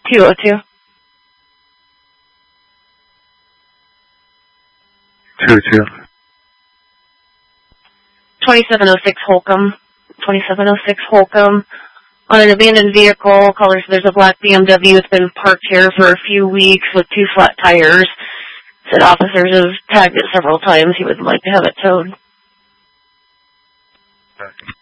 202. 202. 2706 Holcomb. 2706 Holcomb. On an abandoned vehicle, callers, there's a black BMW that's been parked here for a few weeks with 2 flat tires. Said officers have tagged it several times. He would like to have it towed. Okay.